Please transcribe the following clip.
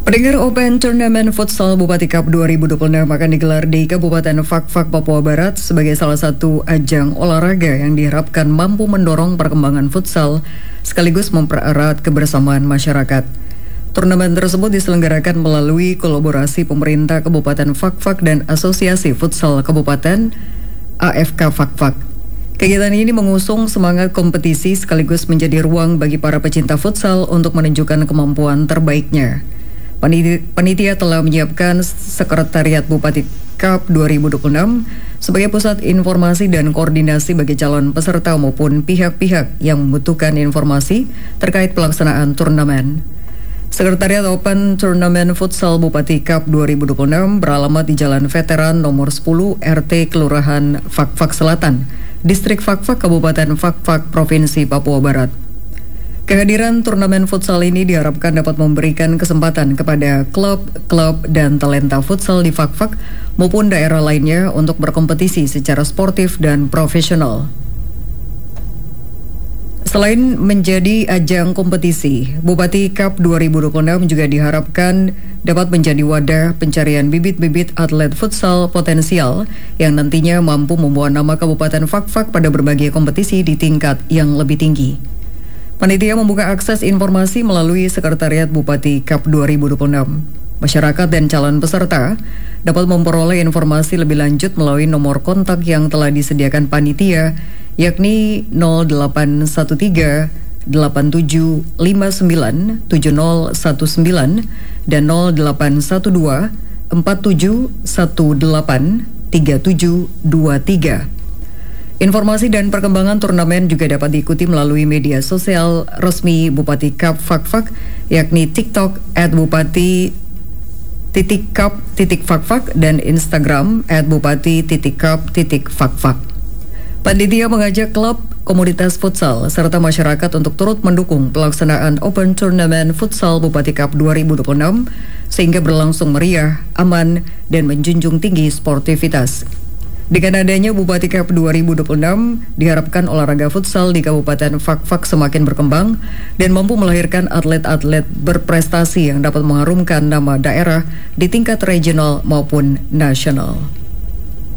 Pendengar, Open Turnamen Futsal Bupati Cup 2026 akan digelar di Kabupaten Fakfak, Papua Barat sebagai salah satu ajang olahraga yang diharapkan mampu mendorong perkembangan futsal sekaligus mempererat kebersamaan masyarakat. Turnamen tersebut diselenggarakan melalui kolaborasi pemerintah Kabupaten Fakfak dan Asosiasi Futsal Kabupaten AFK Fakfak. Kegiatan ini mengusung semangat kompetisi sekaligus menjadi ruang bagi para pecinta futsal untuk menunjukkan kemampuan terbaiknya. Panitia telah menyiapkan Sekretariat Bupati Cup 2026 sebagai pusat informasi dan koordinasi bagi calon peserta maupun pihak-pihak yang membutuhkan informasi terkait pelaksanaan turnamen. Sekretariat Open Turnamen Futsal Bupati Cup 2026 beralamat di Jalan Veteran nomor 10 RT Kelurahan Fakfak Selatan, Distrik Fakfak, Kabupaten Fakfak, Provinsi Papua Barat. Kehadiran turnamen futsal ini diharapkan dapat memberikan kesempatan kepada klub dan talenta futsal di Fakfak maupun daerah lainnya untuk berkompetisi secara sportif dan profesional. Selain menjadi ajang kompetisi, Bupati Cup 2026 juga diharapkan dapat menjadi wadah pencarian bibit-bibit atlet futsal potensial yang nantinya mampu membawa nama Kabupaten Fakfak pada berbagai kompetisi di tingkat yang lebih tinggi. Panitia membuka akses informasi melalui Sekretariat Bupati Cup 2026. Masyarakat dan calon peserta dapat memperoleh informasi lebih lanjut melalui nomor kontak yang telah disediakan panitia, yakni 0813 8759 7019 dan 0812 4718 3723. Informasi dan perkembangan turnamen juga dapat diikuti melalui media sosial resmi Bupati Cup Fakfak, yakni TikTok @bupati_cup_fakfak dan Instagram @bupati_cup_fakfak. Panitia mengajak klub, komunitas futsal, serta masyarakat untuk turut mendukung pelaksanaan Open Turnamen Futsal Bupati Cup 2026 sehingga berlangsung meriah, aman, dan menjunjung tinggi sportivitas. Dengan adanya Bupati Cup 2026, diharapkan olahraga futsal di Kabupaten Fakfak semakin berkembang dan mampu melahirkan atlet-atlet berprestasi yang dapat mengharumkan nama daerah di tingkat regional maupun nasional.